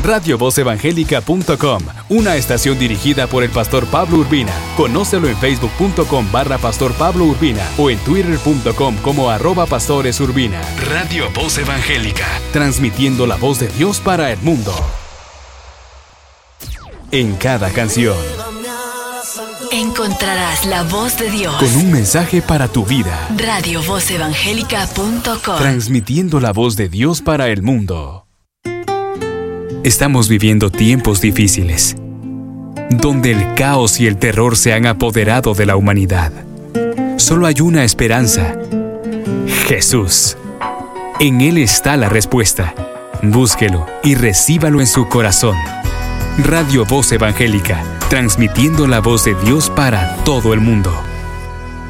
radiovozevangelica.com, una estación dirigida por el pastor Pablo Urbina. Conócelo en facebook.com/pastor Pablo Urbina o en twitter.com como @pastoresurbina. Radio Voz Evangélica, transmitiendo la voz de Dios para el mundo. En cada canción encontrarás la voz de Dios con un mensaje para tu vida. radiovozevangelica.com, transmitiendo la voz de Dios para el mundo. Estamos viviendo tiempos difíciles, donde el caos y el terror se han apoderado de la humanidad. Solo hay una esperanza: Jesús. En Él está la respuesta. Búsquelo y recíbalo en su corazón. Radio Voz Evangélica, transmitiendo la voz de Dios para todo el mundo.